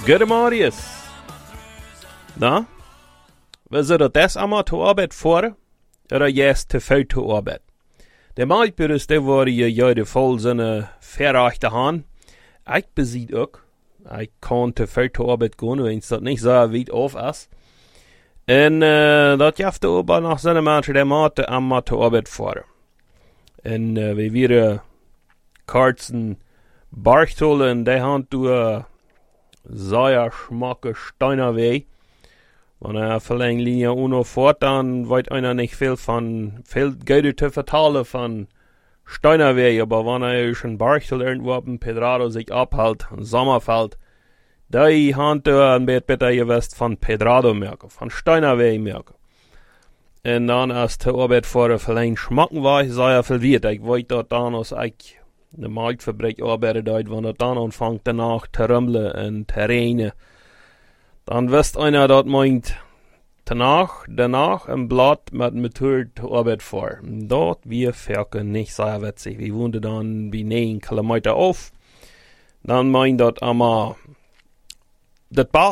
Gute Marius. Na? We zullen des allemaal te arbeid voeren, oder juist te veel te arbeid? De meidburgers die worden je juist vol zijn verrechte haan. Ik beziet ook. Ik kan te veel te arbeid gaan, wens dat niet zo weit af is. En dat jafte ook nog zijn mensen die moeten allemaal te arbeid voeren. En we weer kaarten Barchtel en die hand door sehr schmakke Steinerweg. Wanneer verleng linie uno fort, dan weet einer niet veel geld te vertalen van Steinerweg. Aber wanneer je een Barchtel irgendwo op een Pedrado zich ophoudt, een Sommerveld, die hand een beetje beter je west van Pedrado merken, van Steinerweg merken. En dan als de arbeid voor de verleng schmakken was, sehr verwirrt. Ik weet dat dan als ik de melkfabriek arbeidde deed, wanneer dan ontvangt danach te rummelen en te regenen. Dan wist einer dat meint danach een blad met motor te arbeid voor. Dat wir verken niet zeer witzig. We woonden dan bij 9 kilometer af. Dan meint dat allemaal, dat